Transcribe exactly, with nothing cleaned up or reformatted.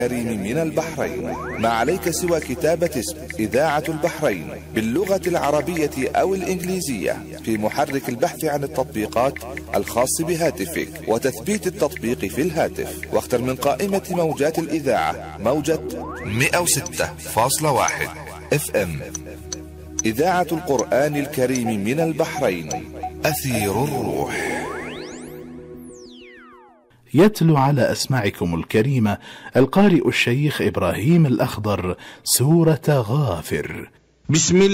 الكريم من البحرين. ما عليك سوى كتابة اسم إذاعة البحرين باللغة العربية أو الإنجليزية في محرك البحث عن التطبيقات الخاص بهاتفك وتثبيت التطبيق في الهاتف، واختر من قائمة موجات الإذاعة موجة مئة وستة فاصلة واحد اف ام. إذاعة القرآن الكريم من البحرين، أثير الروح. يتلو على أسماعكم الكريمة القارئ الشيخ إبراهيم الأخضر سورة غافر. بسم الله